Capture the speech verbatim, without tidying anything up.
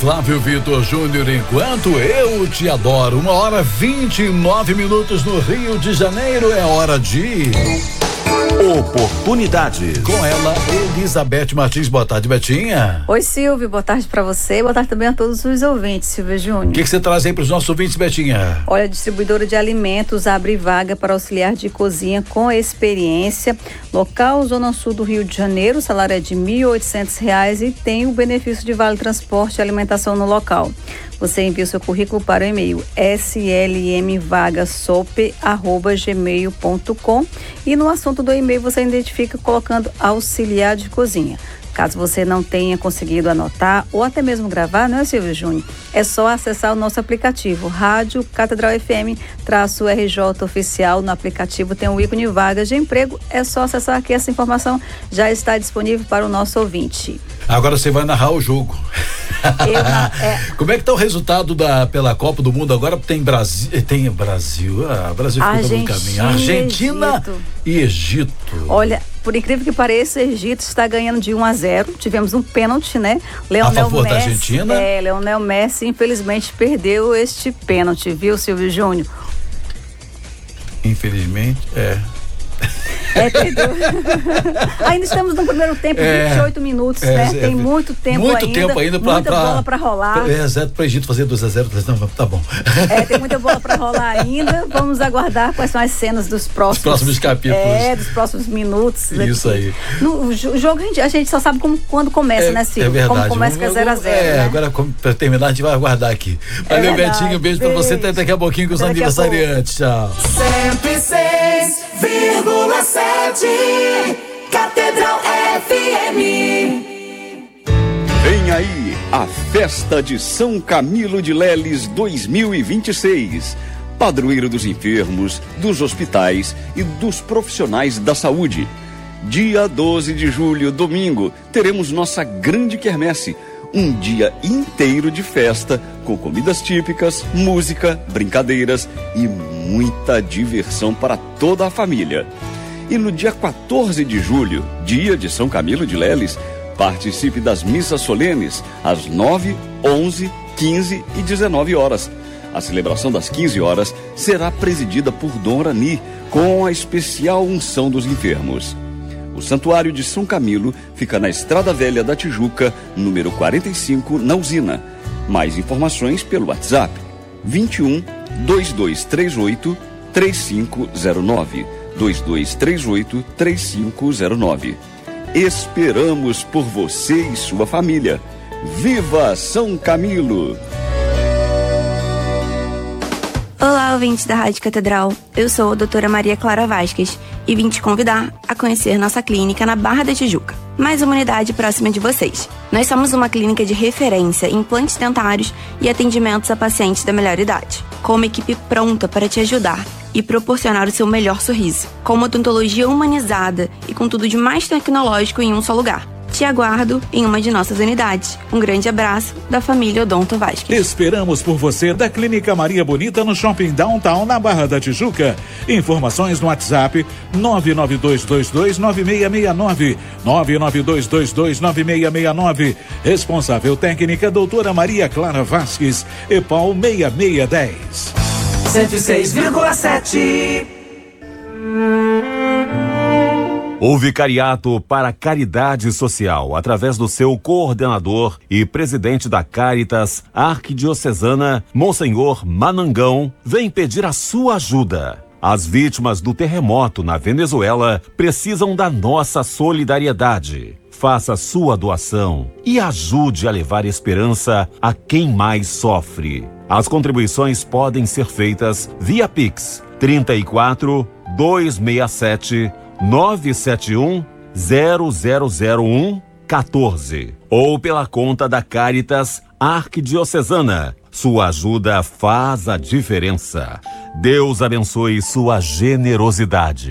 Flávio Vitor Júnior, Enquanto Eu Te Adoro. Uma hora vinte e nove minutos no Rio de Janeiro. É hora de Oportunidades. Com ela, Elizabeth Martins. Boa tarde, Betinha. Oi, Silvio. Boa tarde pra você. Boa tarde também a todos os ouvintes, Silvio Júnior. O que que você traz aí pros nossos ouvintes, Betinha? Olha, a distribuidora de alimentos abre vaga para auxiliar de cozinha com experiência. Local, Zona Sul do Rio de Janeiro. O salário é de mil e oitocentos reais e tem o benefício de vale transporte e alimentação no local. Você envia o seu currículo para o e-mail s l m vaga s o p arroba gmail ponto com e no assunto do e-mail você identifica colocando auxiliar de cozinha. Caso você não tenha conseguido anotar ou até mesmo gravar, não é, Silvio Júnior? É só acessar o nosso aplicativo Rádio Catedral F M traço R J Oficial. No aplicativo tem o ícone vagas de emprego. É só acessar que essa informação já está disponível para o nosso ouvinte. Agora você vai narrar o jogo. Eu, é... Como é que tá o resultado da, pela Copa do Mundo? Agora tem Brasil, tem Brasil, ah, Brasil ficou no caminho. Argentina e Egito. Olha, por incrível que pareça, o Egito está ganhando de um a zero. Tivemos um pênalti, né? Leonel a favor Messi, da Argentina? É, Leonel Messi infelizmente perdeu este pênalti, viu, Silvio Júnior? Infelizmente, é. É, perdeu. Ainda estamos no primeiro tempo, é, vinte e oito minutos, é, né? É, tem muito tempo muito ainda. Muito tempo ainda pra, muita pra, bola para rolar. É, exato, para o Egito fazer dois a zero, não, tá bom. É, tem muita bola para rolar ainda. Vamos aguardar quais são as cenas dos próximos. Os próximos capítulos. É, dos próximos minutos. Isso aqui. aí. No o jogo a gente, a gente só sabe como, quando começa, é, né, Silvio? É verdade. Como começa que é zero a zero. É, né? agora para terminar a gente vai aguardar aqui. Valeu, é Betinho, um beijo, beijo para você, até daqui a pouquinho com os aniversariantes. Tchau. cento e seis vírgula sete Catedral F M. Vem aí a Festa de São Camilo de Leles dois mil e vinte e seis. Padroeiro dos enfermos, dos hospitais e dos profissionais da saúde. Dia doze de julho, domingo, teremos nossa grande quermesse. Um dia inteiro de festa, com comidas típicas, música, brincadeiras e muita diversão para toda a família. E no dia quatorze de julho, dia de São Camilo de Leles, participe das missas solenes às nove, onze, quinze e dezenove horas. A celebração das quinze horas será presidida por Dom Rani, com a especial unção dos enfermos. O Santuário de São Camilo fica na Estrada Velha da Tijuca, número quarenta e cinco, na Usina. Mais informações pelo WhatsApp vinte e um, dois dois três oito, três cinco zero nove. dois dois três oito, três cinco zero nove. Esperamos por você e sua família. Viva São Camilo! Olá, ouvintes da Rádio Catedral. Eu sou a doutora Maria Clara Vasquez e vim te convidar a conhecer nossa clínica na Barra da Tijuca. Mais uma unidade próxima de vocês. Nós somos uma clínica de referência em implantes dentários e atendimentos a pacientes da melhor idade, com uma equipe pronta para te ajudar e proporcionar o seu melhor sorriso, com uma odontologia humanizada e com tudo de mais tecnológico em um só lugar. Te aguardo em uma de nossas unidades. Um grande abraço da família Odonto Vasquez. Esperamos por você da Clínica Maria Bonita no Shopping Downtown, na Barra da Tijuca. Informações no WhatsApp nove nove dois dois dois nove seis seis nove, nove nove dois dois dois nove seis seis nove. Responsável técnica doutora Maria Clara Vasquez, EPAL seis seis um zero. cento e seis vírgula sete. O Vicariato para Caridade Social, através do seu coordenador e presidente da Caritas Arquidiocesana, Monsenhor Manangão, vem pedir a sua ajuda. As vítimas do terremoto na Venezuela precisam da nossa solidariedade. Faça sua doação e ajude a levar esperança a quem mais sofre. As contribuições podem ser feitas via Pix trinta e quatro, duzentos e sessenta e sete, nove sete um, zero zero zero um, quatorze ou pela conta da Caritas Arquidiocesana. Sua ajuda faz a diferença. Deus abençoe sua generosidade.